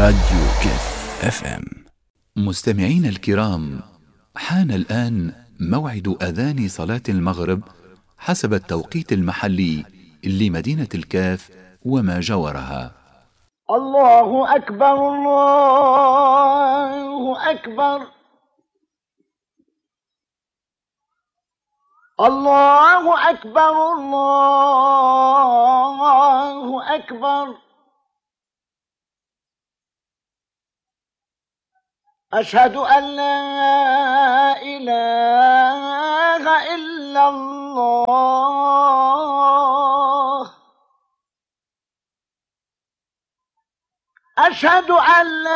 راديو كيف اف ام. مستمعين الكرام، حان الآن موعد أذان صلاة المغرب حسب التوقيت المحلي لمدينة الكاف وما جاورها. الله أكبر الله أكبر الله أكبر الله أكبر. أشهد أن لا إله إلا الله. أشهد أن لا